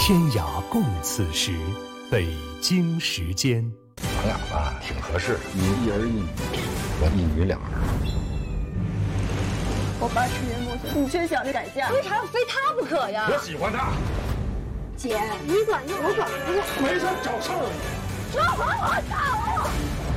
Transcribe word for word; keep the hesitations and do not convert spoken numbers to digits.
天涯共此时，北京时间。 咱俩吧挺合适，你一儿一女，我一女两儿。 我爸吃人不行，你却想着改嫁， 为啥要非他不可呀？ 我喜欢他。 姐，你管用，我管不用。 没事找事儿。 说谎，我操！